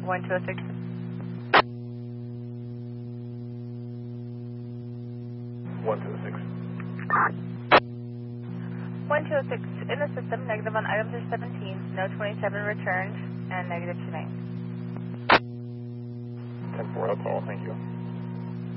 1206. 126. 1206 in the system, negative on items are 17, no 27 returned, and negative tonight. 10-4, that's all, thank you.